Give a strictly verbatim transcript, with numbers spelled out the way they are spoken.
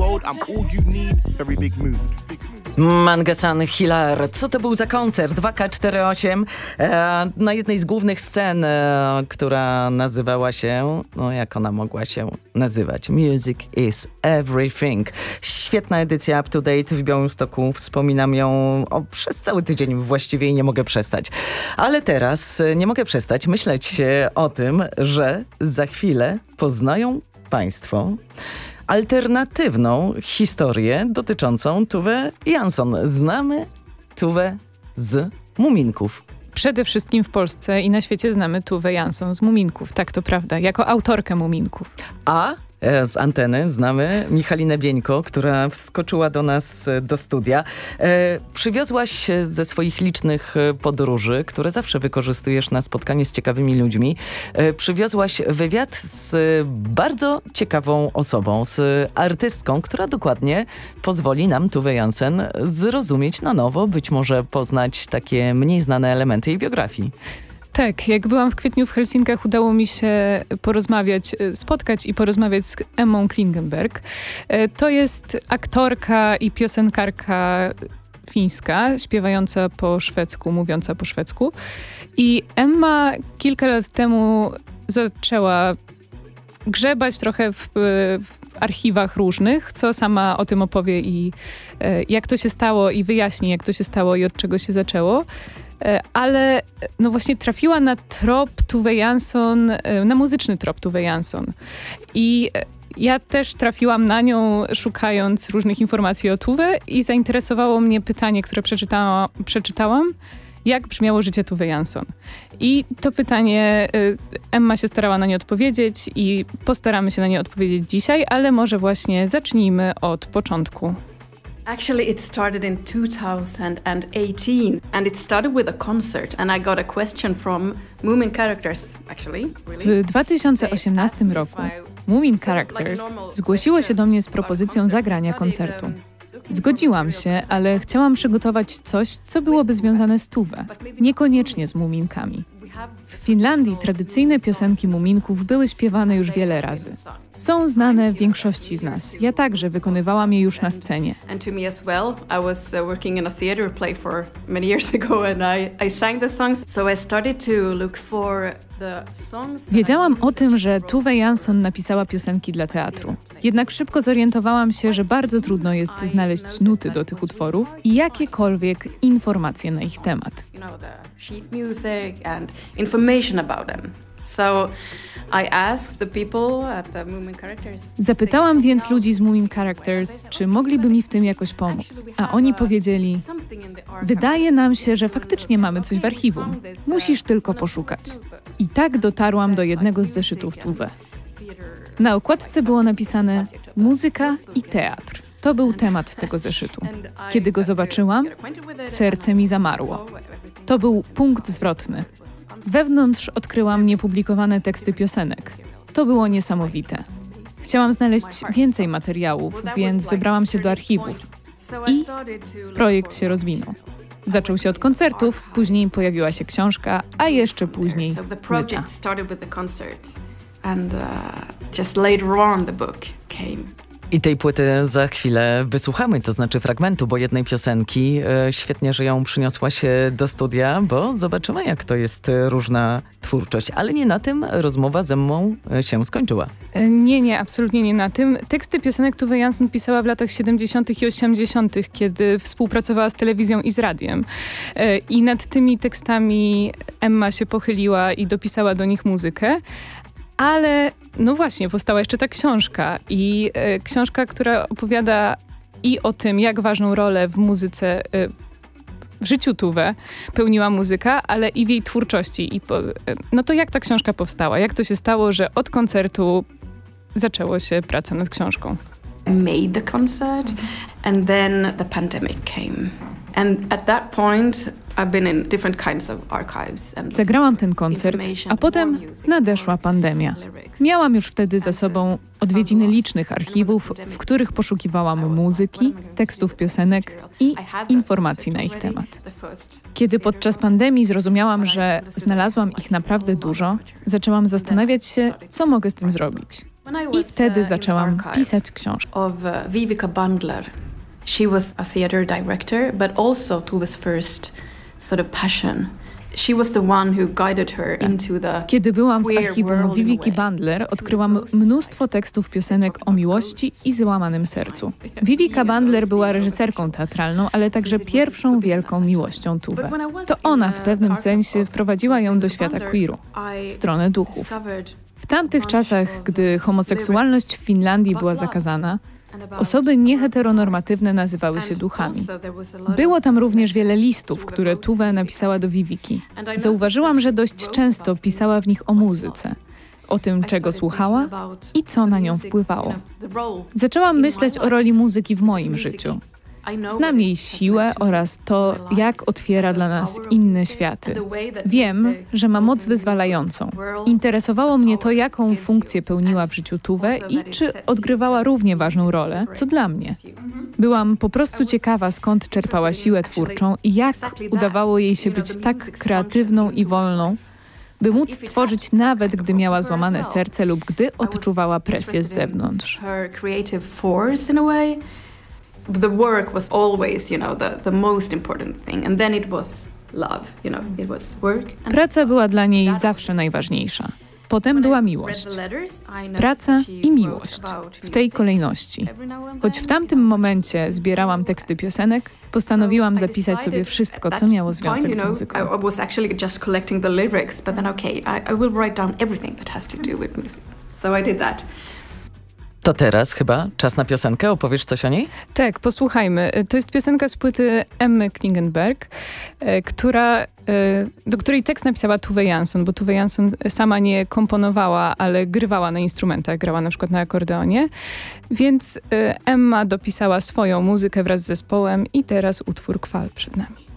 gold, I'm all you need. Very big mood. Mangasan Hilar. Co to był za koncert? dwa K czterdzieści osiem e, na jednej z głównych scen, e, która nazywała się, no jak ona mogła się nazywać? Music is everything. Świetna edycja Up to Date w Białymstoku. Wspominam ją o, przez cały tydzień właściwie i nie mogę przestać. Ale teraz e, nie mogę przestać myśleć e, o tym, że za chwilę poznają Państwo alternatywną historię dotyczącą Tove Jansson. Znamy Tove z Muminków. Przede wszystkim w Polsce i na świecie znamy Tove Jansson z Muminków, tak to prawda, jako autorkę Muminków. A z anteny znamy Michalinę Bieńko, która wskoczyła do nas do studia. E, przywiozłaś ze swoich licznych podróży, które zawsze wykorzystujesz na spotkanie z ciekawymi ludźmi, e, przywiozłaś wywiad z bardzo ciekawą osobą, z artystką, która dokładnie pozwoli nam Tove Jansson zrozumieć na nowo, być może poznać takie mniej znane elementy jej biografii. Tak, jak byłam w kwietniu w Helsinkach, udało mi się porozmawiać, spotkać i porozmawiać z Emmą Klingenberg. To jest aktorka i piosenkarka fińska, śpiewająca po szwedzku, mówiąca po szwedzku. I Emma kilka lat temu zaczęła grzebać trochę w, w archiwach różnych, co sama o tym opowie i e, jak to się stało i wyjaśni, jak to się stało i od czego się zaczęło. Ale no właśnie trafiła na trop Tove Jansson, na muzyczny trop Tove Jansson. I ja też trafiłam na nią, szukając różnych informacji o Tove i zainteresowało mnie pytanie, które przeczytała, przeczytałam, jak brzmiało życie Tove Jansson. I to pytanie Emma się starała na nie odpowiedzieć i postaramy się na nie odpowiedzieć dzisiaj, ale może właśnie zacznijmy od początku. Actually, it started in two thousand eighteen, and it started with a concert, and I got a question from Moomin Characters, actually. W dwa tysiące osiemnastym roku Moomin Characters zgłosiło się do mnie z propozycją zagrania koncertu. Zgodziłam się, ale chciałam przygotować coś, co byłoby związane z Tove, niekoniecznie z Muminkami. W Finlandii tradycyjne piosenki Muminków były śpiewane już wiele razy. Są znane większości z nas. Ja także wykonywałam je już na scenie. Wiedziałam o tym, że Tove Jansson napisała piosenki dla teatru. Jednak szybko zorientowałam się, że bardzo trudno jest znaleźć nuty do tych utworów i jakiekolwiek informacje na ich temat. Zapytałam więc ludzi z Moomin Characters, czy mogliby mi w tym jakoś pomóc. A oni powiedzieli, wydaje nam się, że faktycznie mamy coś w archiwum. Musisz tylko poszukać. I tak dotarłam do jednego z zeszytów Tove. Na okładce było napisane muzyka i teatr. To był temat tego zeszytu. Kiedy go zobaczyłam, serce mi zamarło. To był punkt zwrotny. Wewnątrz odkryłam niepublikowane teksty piosenek. To było niesamowite. Chciałam znaleźć więcej materiałów, więc wybrałam się do archiwów. I projekt się rozwinął. Zaczął się od koncertów, później pojawiła się książka, a jeszcze później płyta. And uh, just later on the book came. I tej płyty za chwilę wysłuchamy, to znaczy fragmentu, bo jednej piosenki. E, świetnie, że ją przyniosłaś do studia, bo zobaczymy, jak to jest różna twórczość. Ale nie na tym rozmowa ze mną się skończyła. Nie, nie, absolutnie nie na tym. Teksty piosenek Tove Jansson pisała w latach siedemdziesiątych i osiemdziesiątych, kiedy współpracowała z telewizją i z radiem. E, I nad tymi tekstami Emma się pochyliła i dopisała do nich muzykę. Ale no właśnie, powstała jeszcze ta książka i e, książka, która opowiada i o tym, jak ważną rolę w muzyce, e, w życiu Tove pełniła muzyka, ale i w jej twórczości. I po, e, no to jak ta książka powstała? Jak to się stało, że od koncertu zaczęło się praca nad książką? Made the concert and then the pandemic came. And at that point I've been in different kinds of archives and Zagrałam ten koncert, a potem nadeszła pandemia. Miałam już wtedy za sobą odwiedziny licznych archiwów, w których poszukiwałam muzyki, tekstów piosenek i informacji na ich temat. Kiedy podczas pandemii zrozumiałam, że znalazłam ich naprawdę dużo, zaczęłam zastanawiać się, co mogę z tym zrobić. I wtedy zaczęam pisać książki. Of uh, Vivica Bandler. She was a theater director, but also Tove's first sort of passion. She was the one who guided her into the Kiedy byłam w queer archiwum world in a Viviki way. Bandler, odkryłam mnóstwo tekstów piosenek o miłości i złamanym sercu. Vivika Bandler była reżyserką teatralną, ale także pierwszą wielką miłością Tuve. To ona w pewnym sensie wprowadziła ją do świata queeru, w stronę duchów. W tamtych czasach, gdy homoseksualność w Finlandii była zakazana, osoby nieheteronormatywne nazywały się duchami. Było tam również wiele listów, które Tuve napisała do Viviki. Zauważyłam, że dość często pisała w nich o muzyce, o tym, czego słuchała i co na nią wpływało. Zaczęłam myśleć o roli muzyki w moim życiu. Znam jej siłę oraz to, jak otwiera dla nas inne światy. Wiem, że ma moc wyzwalającą. Interesowało mnie to, jaką funkcję pełniła w życiu Tuve i czy odgrywała równie ważną rolę, co dla mnie. Byłam po prostu ciekawa, skąd czerpała siłę twórczą i jak udawało jej się być tak kreatywną i wolną, by móc tworzyć nawet, gdy miała złamane serce lub gdy odczuwała presję z zewnątrz. The work was always, you know, the, the most important thing. And then it was love, you know, it was work. Praca była dla niej zawsze najważniejsza. Potem była miłość. Praca i miłość. W tej kolejności. Choć w tamtym momencie zbierałam teksty piosenek, postanowiłam zapisać sobie wszystko, co miało związek z muzyką. I was actually just collecting the lyrics, but then okay, I, I will write down everything that has to do with music. So I did that. To teraz chyba czas na piosenkę. Opowiesz coś o niej? Tak, posłuchajmy. To jest piosenka z płyty Emmy Klingenberg, która, do której tekst napisała Tuve Jansson, bo Tuve Jansson sama nie komponowała, ale grywała na instrumentach, grała na przykład na akordeonie. Więc Emma dopisała swoją muzykę wraz z zespołem i teraz utwór Kwal przed nami.